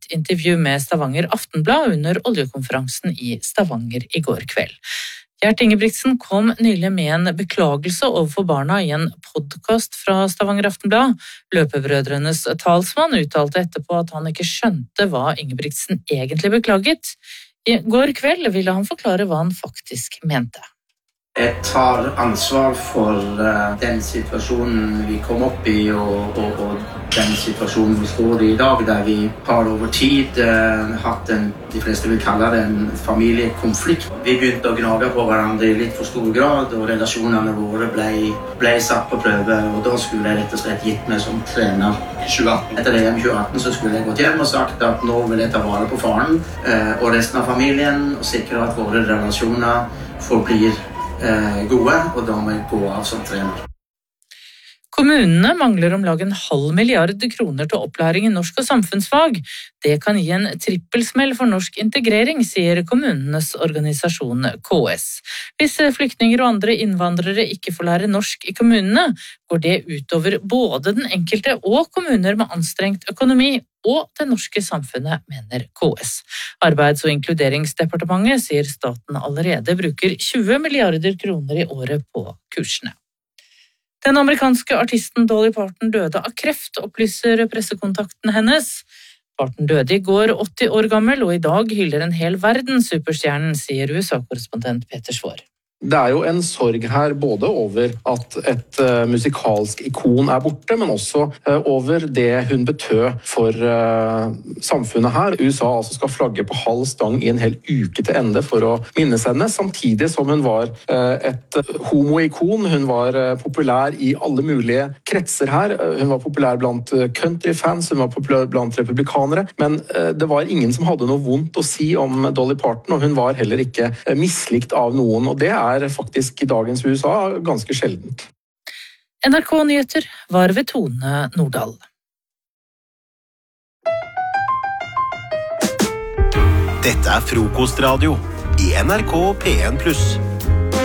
et intervju med Stavanger Aftenblad under oljekonferansen i Stavanger i går kveld. Gjert Ingebrigtsen kom nylig med en beklagelse overfor barna i en podcast fra Stavanger Aftenblad. Løpebrødrenes talsmann uttalte etterpå at han ikke skjønte hva Ingebrigtsen egentlig beklaget. I går kveld ville han forklare hva han faktisk mente. Jeg tar ansvar for den situasjonen vi kom opp i og den situasjonen vi står i dag, der vi har over tid hatt de fleste vil kalle det en familiekonflikt. Vi begynte å gnage på hverandre i litt for stor grad, og relasjonene våre ble satt på prøve, og da skulle jeg rett og slett gitt meg som trener i 2018. Etter EM 2018 så skulle jeg gått hjem og sagt at nå vil jeg ta vare på faren og resten av familien, og sikre at våre relasjoner forblir gode, og da må jeg gå av som trener. Kommunene mangler om lag 0,5 milliard kroner til opplæring i norsk og samfunnsfag. Det kan gi en trippelsmell for norsk integrering, sier kommunenes organisasjon KS. Hvis flyktninger og andre innvandrere ikke får lære norsk i kommunene, går det utover både den enkelte og kommuner med anstrengt økonomi og det norske samfunnet, mener KS. Arbeids- og inkluderingsdepartementet sier staten allerede bruker 20 milliarder kroner i året på kursene. Den amerikanske artisten Dolly Parton døde av kreft, opplyser pressekontakten hennes. Parton døde i går 80 år gammel, og i dag hyller en hel verden superstjernen, sier USA-korrespondent Peter Svår. Det jo en sorg her både over at et musikalsk ikon borte, men også over det hun betød for samfunnet her. USA altså skal flagge på halv stang i en hel uke til ende for å minnes henne, samtidig som hun var et homoikon. Hun var populær i alle mulige kretser her. Hun var populær blant countryfans, hun var populær blant republikanere, men det var ingen som hadde noe vondt å si om Dolly Parton, og hun var heller ikke mislikt av noen, og det faktisk i dagens USA ganske sjeldent. NRK Nyheter var ved Tone Nordahl. Dette frokostradio i NRK P1+.